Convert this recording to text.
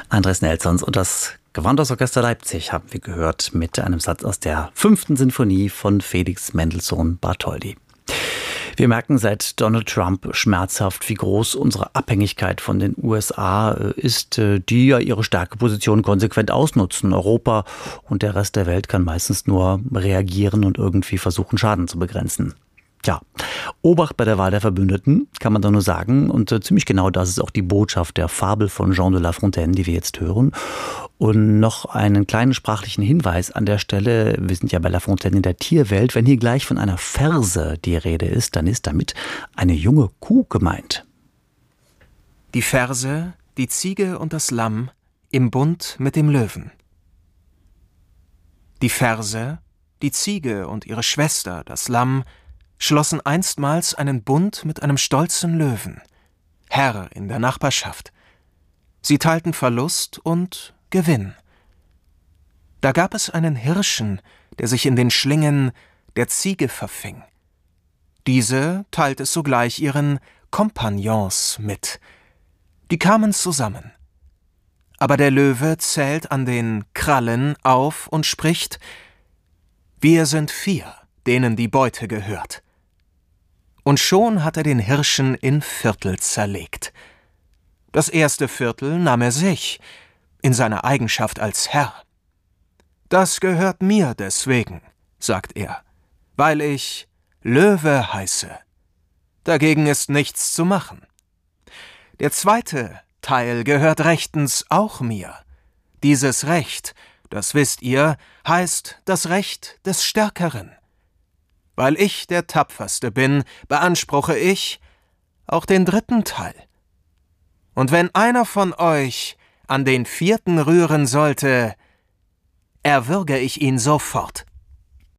Andres Nelsons und das Gewandhausorchester Leipzig haben wir gehört mit einem Satz aus der 5. Sinfonie von Felix Mendelssohn Bartholdy. Wir merken seit Donald Trump schmerzhaft, wie groß unsere Abhängigkeit von den USA ist, die ja ihre starke Position konsequent ausnutzen. Europa und der Rest der Welt kann meistens nur reagieren und irgendwie versuchen, Schaden zu begrenzen. Tja, Obacht bei der Wahl der Verbündeten, kann man da nur sagen. Und ziemlich genau das ist auch die Botschaft der Fabel von Jean de La Fontaine, die wir jetzt hören. Und noch einen kleinen sprachlichen Hinweis an der Stelle. Wir sind ja bei La Fontaine in der Tierwelt. Wenn hier gleich von einer Ferse die Rede ist, dann ist damit eine junge Kuh gemeint. Die Ferse, die Ziege und das Lamm im Bund mit dem Löwen. Die Ferse, die Ziege und ihre Schwester, das Lamm, schlossen einstmals einen Bund mit einem stolzen Löwen, Herr in der Nachbarschaft. Sie teilten Verlust und Gewinn. Da gab es einen Hirschen, der sich in den Schlingen der Ziege verfing. Diese teilte es sogleich ihren Kompagnons mit. Die kamen zusammen. Aber der Löwe zählt an den Krallen auf und spricht: Wir sind 4, denen die Beute gehört. Und schon hat er den Hirschen in Viertel zerlegt. Das erste Viertel nahm er sich, in seiner Eigenschaft als Herr. Das gehört mir deswegen, sagt er, weil ich Löwe heiße. Dagegen ist nichts zu machen. Der zweite Teil gehört rechtens auch mir. Dieses Recht, das wisst ihr, heißt das Recht des Stärkeren. Weil ich der Tapferste bin, beanspruche ich auch den dritten Teil. Und wenn einer von euch an den 4. rühren sollte, erwürge ich ihn sofort.